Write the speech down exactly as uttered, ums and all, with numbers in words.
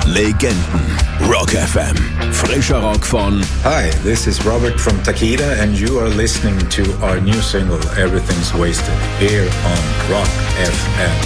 Legenden. Rock F M. Frischer Rock von... Hi, this is Robert from Takeda and you are listening to our new single Everything's Wasted here on Rock F M.